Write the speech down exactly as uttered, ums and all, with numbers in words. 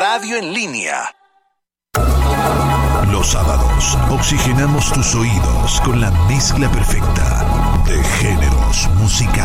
radio en línea. Los sábados oxigenamos tus oídos con la mezcla perfecta de géneros musicales.